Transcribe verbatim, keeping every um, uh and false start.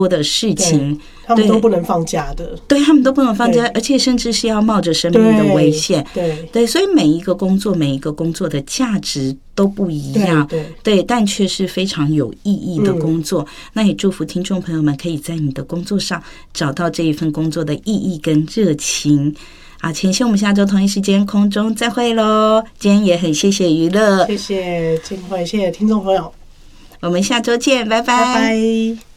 多的事情， 他们都不能放假的， 对，他们都不能放假，而且甚至是要冒着生命的危险。 对对, 对，所以每一个工作，每一个工作的价值都不一样， 对 对, 对，但却是非常有意义的工作。嗯、那也祝福听众朋友们可以在你的工作上找到这一份工作的意义跟热情。好，前期我们下周同一时间空中再会咯。今天也很谢谢娱乐， 谢谢静慧，谢谢听众朋友， 我们下周见，拜拜。 拜拜。